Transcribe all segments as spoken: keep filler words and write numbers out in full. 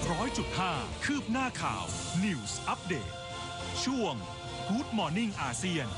ร้อยจุดห้า คืบหน้าข่าว News Update ช่วง Good Morning อาเซียน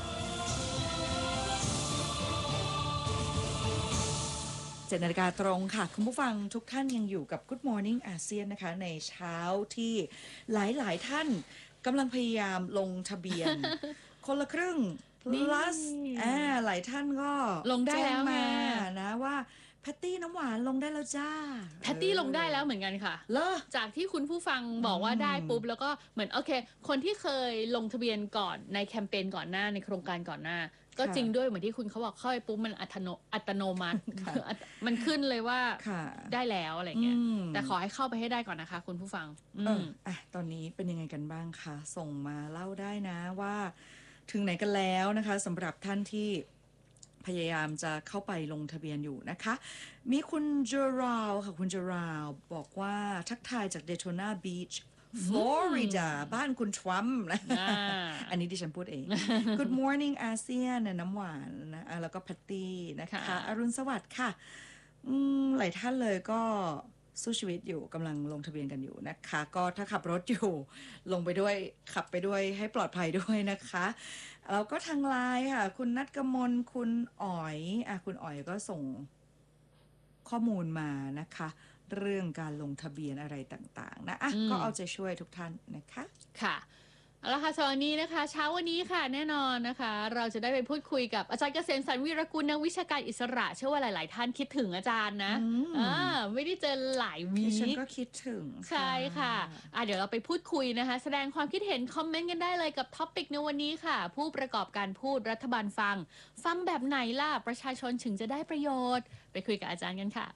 เจ็ดนาฬิกาตรงค่ะคุณผู้ฟังทุกท่านยังอยู่กับ Good Morning อาเซียนนะคะในเช้าที่หลายๆท่านกำลังพยายามลงทะเบียน คนละครึ่ง plus อ่าหลายท่านก็ลงได้แล้วมานะว่าแพตตี้น้ำหวานลงได้แล้วจ้าแพตตี้ลงได้แล้วเหมือนกันค่ะเหรอจากที่คุณผู้ฟังบอกว่าได้ปุ๊บแล้วก็เหมือนโอเคคนที่เคยลงทะเบียนก่อนในแคมเปญก่อนหน้าในโครงการก่อนหน้าก็จริงด้วยเหมือนที่คุณเขาบอกเข้าไปปุ๊บมันอัตโนอัตโนมัติมันขึ้นเลยว่าได้แล้วอะไรเงี้ยแต่ขอให้เข้าไปให้ได้ก่อนนะคะคุณผู้ฟังเอออ่ะตอนนี้เป็นยังไงกันบ้างคะส่งมาเล่าได้นะว่าถึงไหนกันแล้วนะคะสำหรับท่านที่พยายามจะเข้าไปลงทะเบียนอยู่นะคะมีคุณเจอราลค่ะคุณเจอราลบอกว่าทักทายจากเดโทนาบีชฟลอริดาบ้านคุณทรัมป์นะอันนี้ดิฉันพูดเอง Good morning อาเซียนน้ำหวานนะแล้วก็แพตตี้นะคะอรุณสวัสดิ์ค่ะหลายท่านเลยก็สู้ชีวิตอยู่กำลังลงทะเบียนกันอยู่นะคะก็ถ้าขับรถอยู่ลงไปด้วยขับไปด้วยให้ปลอดภัยด้วยนะคะแล้วก็ทางไลน์ค่ะคุณนัทกมลคุณอ๋อยอ่ะคุณอ๋อยก็ส่งข้อมูลมานะคะเรื่องการลงทะเบียนอะไรต่างๆนะอ่ะก็เอาใจช่วยทุกท่านนะคะค่ะเอาละค่ะสวัสดีนะคะเช้าวันนี้ค่ะแน่นอนนะคะเราจะได้ไปพูดคุยกับอาจารย์เกษมสันต์วีรกุลนักวิชาการอิสระเชื่อว่าหลายๆท่านคิดถึงอาจารย์นะอ่าไม่ได้เจอหลายวีคฉันก็คิดถึงใช่ค่ะอ่ะเดี๋ยวเราไปพูดคุยนะคะแสดงความคิดเห็นคอมเมนต์กันได้เลยกับท็อปิกในวันนี้ค่ะผู้ประกอบการพูดรัฐบาลฟังฟังแบบไหนล่ะประชาชนถึงจะได้ประโยชน์ไปคุยกับอาจารย์กันค่ะ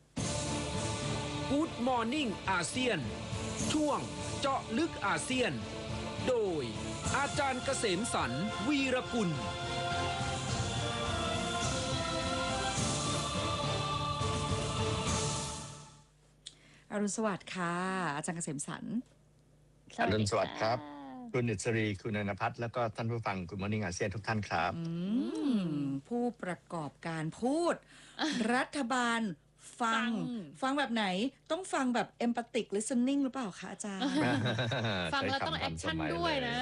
Good Morning อาเซียนช่วงเจาะลึกอาเซียนโดยอาจารย์เกษมสันต์วีรกุลอรุณสวัสดิ์ค่ะอาจารย์เกษมสันต์อรุณสวัสดิ์ครับคุณอิสรีคุณอนันพัฒน์แล้วก็ท่านผู้ฟังคุณมอร์นิ่งอาเซียนทุกท่านครับผู้ประกอบการพูด รัฐบาลฟังฟังแบบไหนต้องฟังแบบ empathic listening หรือเปล่าคะอาจารย์ฟังแล้วต้องแอคชั่นด้วยนะ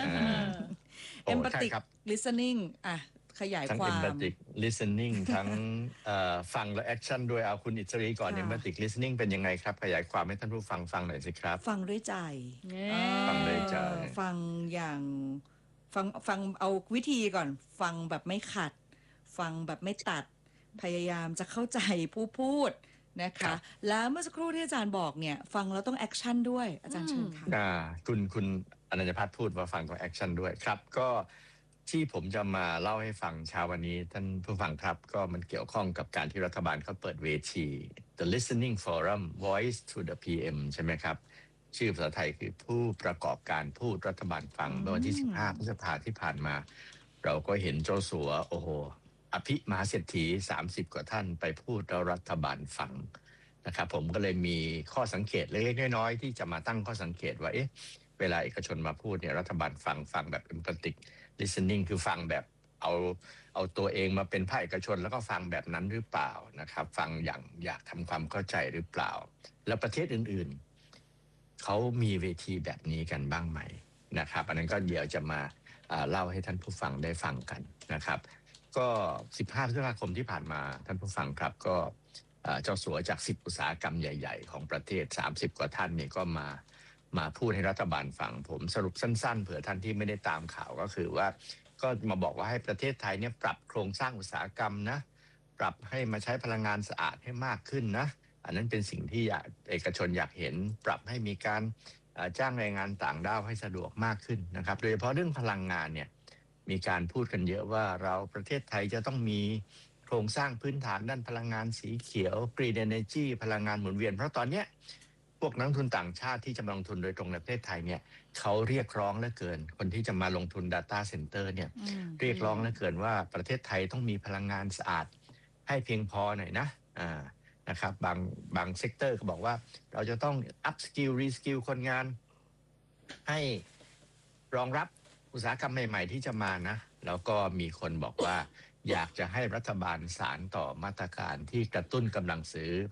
empathic listening อ่ะขยายความทั้ง empathic listening ทั้งฟังและแอคชั่นด้วยเอาคุณอิสรีก่อน empathic listening เป็นยังไงครับขยายความให้ท่านผู้ฟังฟังหน่อยสิครับฟังด้วยใจฟังด้วยใจฟังอย่างฟังฟังเอาวิธีก่อนฟังแบบไม่ขัดฟังแบบไม่ตัดพยายามจะเข้าใจผู้พูดนะคะแล้วเมื่อสักครู่ที่อาจารย์บอกเนี่ยฟังแล้วต้องแอคชั่นด้วยอาจารย์เชิญค่ะอ่าคุณคุณอนันตพัฒน์พูดว่าฟังต้องแอคชั่นด้วยครับก็ที่ผมจะมาเล่าให้ฟังเช้าวันนี้ท่านผู้ฟังครับก็มันเกี่ยวข้องกับการที่รัฐบาลเขาเปิดเวที The Listening Forum Voice to the พี เอ็ม ใช่ไหมครับชื่อภาษาไทยคือผู้ประกอบการพูดรัฐบาลฟังเมื่อวันที่สิบห้าพฤษภาคมที่ผ่านมาเราก็เห็นเจ้าสัวโอ้โหอภิมหาเศรษฐีสามสิบกว่าท่านไปพูดแล้วรัฐบาลฟังนะครับผมก็เลยมีข้อสังเกตเล็กๆน้อยๆที่จะมาตั้งข้อสังเกตว่าเอ๊ะเวลาเอกชนมาพูดเนี่ยรัฐบาลฟังฟังแบบ empathic listening คือฟังแบบเอาเอาตัวเองมาเป็นภาคเอกชนแล้วก็ฟังแบบนั้นหรือเปล่านะครับฟังอย่างอยากทำความเข้าใจหรือเปล่าแล้วประเทศอื่นๆเขามีเวทีแบบนี้กันบ้างไหมนะครับอันนั้นก็เดี๋ยวจะมาเล่าให้ท่านผู้ฟังได้ฟังกันนะครับก็สิบห้าพฤษภาคมที่ผ่านมาท่านผู้ฟังครับก็เจ้าสัวจากสิบอุตสาหกรรมใหญ่ๆของประเทศสามสิบกว่าท่านเนี่ยก็มามาพูดให้รัฐบาลฟังผมสรุปสั้นๆเผื่อท่านที่ไม่ได้ตามข่าวก็คือว่าก็มาบอกว่าให้ประเทศไทยเนี่ยปรับโครงสร้างอุตสาหกรรมนะปรับให้มาใช้พลังงานสะอาดให้มากขึ้นนะอันนั้นเป็นสิ่งที่อยากเอกชนอยากเห็นปรับให้มีการจ้างแรงงานต่างด้าวให้สะดวกมากขึ้นนะครับโดยเฉพาะเรื่องพลังงานเนี่ยมีการพูดกันเยอะว่าเราประเทศไทยจะต้องมีโครงสร้างพื้นฐานด้านพลังงานสีเขียว Green Energy พลังงานหมุนเวียนเพราะตอนนี้พวกนักทุนต่างชาติที่จะมาลงทุนโดยตรงในประเทศไทยเนี่ยเขาเรียกร้องเหลือเกินคนที่จะมาลงทุน Data Center เนี่ยเรียกร้องเหลือเกินว่าประเทศไทยต้องมีพลังงานสะอาดให้เพียงพอหน่อยนะอ่านะครับบางบางเซกเตอร์ก็บอกว่าเราจะต้อง up skill re skill คนงานให้รองรับอุตสาหกรรมใหม่ๆที่จะมานะแล้วก็มีคนบอกว่าอยากจะให้รัฐบาลสานต่อมาตรการที่กระตุ้นกำลังซื้อ